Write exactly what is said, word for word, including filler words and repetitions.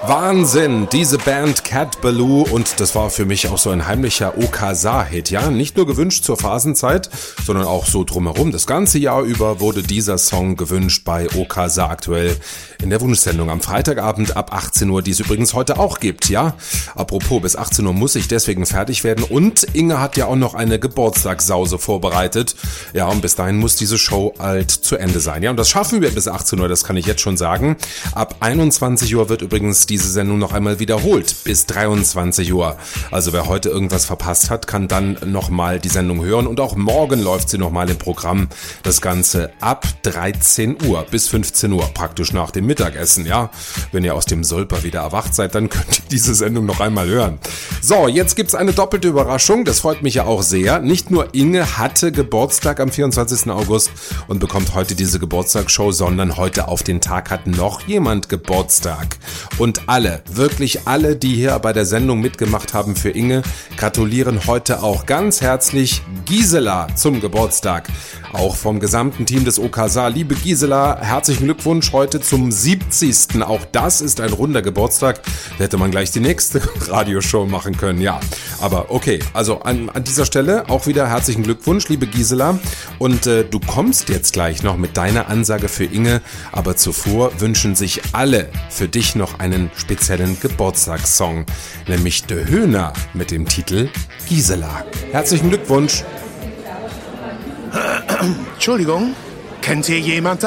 Wahnsinn, diese Band Cat Ballou, und das war für mich auch so ein heimlicher Okasa-Hit, ja, nicht nur gewünscht zur Phasenzeit, sondern auch so drumherum. Das ganze Jahr über wurde dieser Song gewünscht bei Okasa aktuell in der Wunschsendung am Freitagabend ab achtzehn Uhr, die es übrigens heute auch gibt, ja. Apropos, bis achtzehn Uhr muss ich deswegen fertig werden, und Inge hat ja auch noch eine Geburtstagssause vorbereitet. Ja, und bis dahin muss diese Show halt zu Ende sein, ja, und das schaffen wir bis achtzehn Uhr, das kann ich jetzt schon sagen. Ab einundzwanzig Uhr wird übrigens die diese Sendung noch einmal wiederholt bis dreiundzwanzig Uhr. Also wer heute irgendwas verpasst hat, kann dann nochmal die Sendung hören, und auch morgen läuft sie nochmal im Programm. Das Ganze ab dreizehn Uhr bis fünfzehn Uhr, praktisch nach dem Mittagessen, ja. Wenn ihr aus dem Sulper wieder erwacht seid, dann könnt ihr diese Sendung noch einmal hören. So, jetzt gibt's eine doppelte Überraschung, das freut mich ja auch sehr. Nicht nur Inge hatte Geburtstag am vierundzwanzigsten August und bekommt heute diese Geburtstagsshow, sondern heute auf den Tag hat noch jemand Geburtstag. Und alle, wirklich alle, die hier bei der Sendung mitgemacht haben für Inge, gratulieren heute auch ganz herzlich Gisela zum Geburtstag. Auch vom gesamten Team des Okasa. Liebe Gisela, herzlichen Glückwunsch heute zum siebzigsten Auch das ist ein runder Geburtstag. Da hätte man gleich die nächste Radioshow machen können, ja. Aber okay, also an, an dieser Stelle auch wieder herzlichen Glückwunsch, liebe Gisela. Und äh, du kommst jetzt gleich noch mit deiner Ansage für Inge. Aber zuvor wünschen sich alle für dich noch einen speziellen Geburtstagssong, nämlich De Höhner mit dem Titel Gisela. Herzlichen Glückwunsch. Entschuldigung, kennt hier jemand